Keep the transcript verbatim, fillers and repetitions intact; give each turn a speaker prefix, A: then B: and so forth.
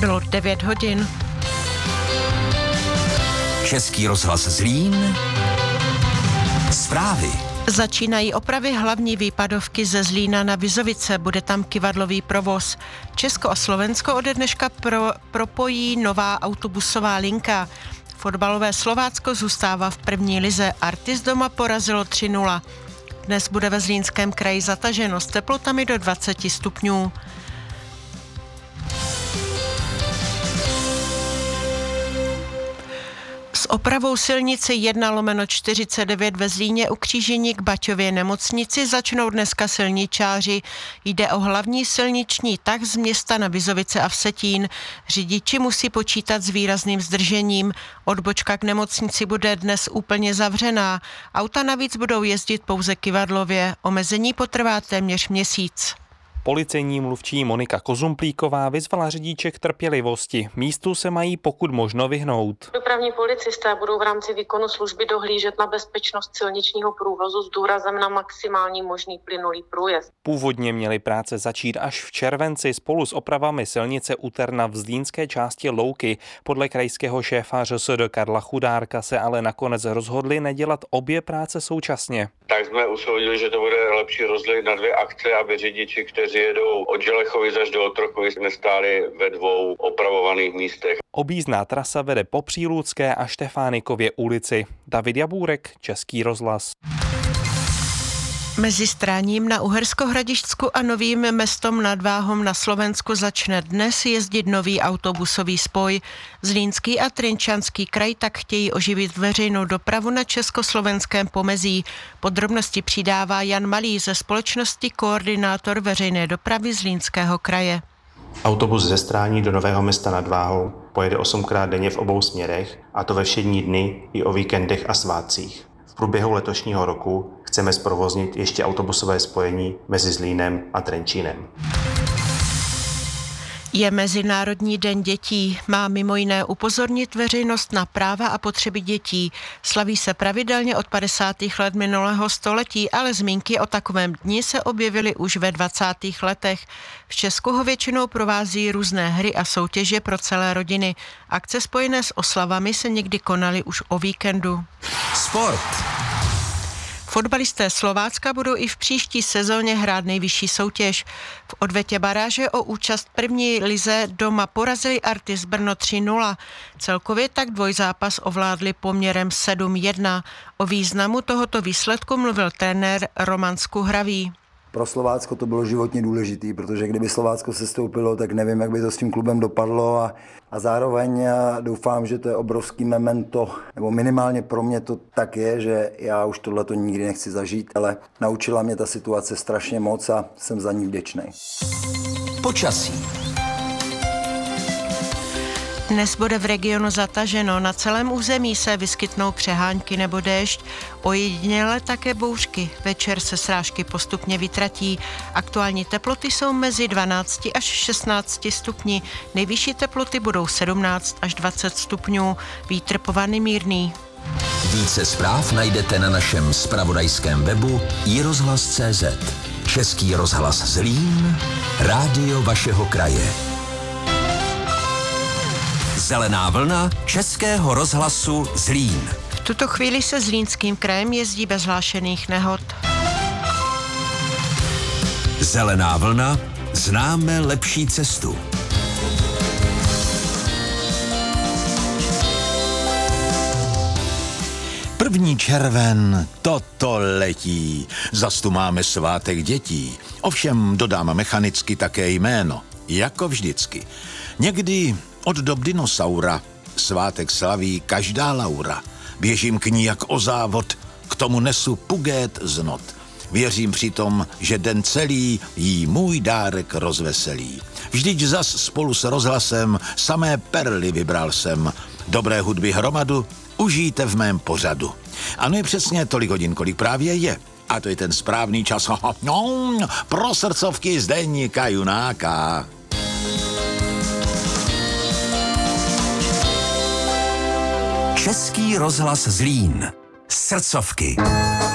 A: Bylo devět hodin.
B: Český rozhlas Zlín. Zprávy.
A: Začínají opravy hlavní výpadovky ze Zlína na Vizovice, bude tam kyvadlový provoz. Česko a Slovensko ode dneška pro, propojí nová autobusová linka. Fotbalové Slovácko zůstává v první lize, Artis doma porazilo tři nula. Dnes bude ve Zlínském kraji zataženo s teplotami do dvacet stupňů. S opravou silnice jedna lomeno čtyřicet devět ve Zlíně u křížení k Baťově nemocnici začnou dneska silničáři. Jde o hlavní silniční tah z města na Vizovice a Vsetín. Řidiči musí počítat s výrazným zdržením. Odbočka k nemocnici bude dnes úplně zavřená. Auta navíc budou jezdit pouze kyvadlově. Omezení potrvá téměř měsíc.
C: Policejní mluvčí Monika Kozumplíková vyzvala řidiče k trpělivosti. Místu se mají pokud možno vyhnout.
D: Dopravní policisté budou v rámci výkonu služby dohlížet na bezpečnost silničního průvozu s důrazem na maximální možný plynulý průjezd.
C: Původně měly práce začít až v červenci spolu s opravami silnice U Terna v zlínské části Louky. Podle krajského šéfa ŘSD Karla Chudárka se ale nakonec rozhodli nedělat obě práce současně.
E: Tak jsme usoudili, že to bude lepší rozdělit na dvě akce, aby řidiči, kteří jedou od Želechovic až do Otrokovic, nestáli ve dvou opravovaných místech.
C: Objízdná trasa vede po Příludské a Štefánikově ulici. David Jabůrek, Český rozhlas.
A: Mezi Stráním na Uhersko-Hradišťsku a Novým Mestom nad Váhom na Slovensku začne dnes jezdit nový autobusový spoj. Zlínský a Trenčanský kraj tak chtějí oživit veřejnou dopravu na československém pomezí. Podrobnosti přidává Jan Malý ze společnosti Koordinátor veřejné dopravy Zlínského kraje.
F: Autobus ze Strání do Nového Mesta nad Váhou pojede osmkrát denně v obou směrech, a to ve všední dny i o víkendech a svátcích. V průběhu letošního roku chceme zprovoznit ještě autobusové spojení mezi Zlínem a Trenčínem.
A: Je Mezinárodní den dětí. Má mimo jiné upozornit veřejnost na práva a potřeby dětí. Slaví se pravidelně od padesátých let minulého století, ale zmínky o takovém dni se objevily už ve dvacátých letech. V Česku ho většinou provází různé hry a soutěže pro celé rodiny. Akce spojené s oslavami se někdy konaly už o víkendu.
B: Sport.
A: Fotbalisté Slovácka budou i v příští sezóně hrát nejvyšší soutěž. V odvetě baráže o účast první lize doma porazili Artis Brno tři nula. Celkově tak dvojzápas ovládli poměrem sedm jedna. O významu tohoto výsledku mluvil trenér Roman Skuhravý.
G: Pro Slovácko to bylo životně důležité, protože kdyby Slovácko sestoupilo, tak nevím, jak by to s tím klubem dopadlo, a, a zároveň já doufám, že to je obrovský memento, nebo minimálně pro mě to tak je, že já už tohleto nikdy nechci zažít, ale naučila mě ta situace strašně moc a jsem za ní vděčný.
B: Počasí.
A: Dnes bude v regionu zataženo, na celém území se vyskytnou přehánky nebo déšť, ojediněle také bouřky. Večer se srážky postupně vytratí. Aktuální teploty jsou mezi dvanáct až šestnáct stupni, nejvyšší teploty budou sedmnáct až dvacet stupňů, vítr povaný mírný.
B: Více zpráv najdete na našem zpravodajském webu i rozhlas tečka cé zet. Český rozhlas Zlín, rádio vašeho kraje. Zelená vlna Českého rozhlasu Zlín.
A: V tuto chvíli se Zlínským krajem jezdí bez hlášených nehod.
B: Zelená vlna, známe lepší cestu. První červen, toto letí. Zas tu máme svátek dětí. Ovšem dodám mechanicky také jméno, jako vždycky. Někdy od dob dinosaura svátek slaví každá Laura. Běžím k ní jak o závod, k tomu nesu pugét z not. Věřím přitom, že den celý jí můj dárek rozveselí. Vždyť zas spolu s rozhlasem samé perly vybral jsem. Dobré hudby hromadu užijte v mém pořadu. Ano, je přesně tolik hodin, kolik právě je. A to je ten správný čas pro srdcovky z deníka Junáka. Český rozhlas Zlín. Srdcovky.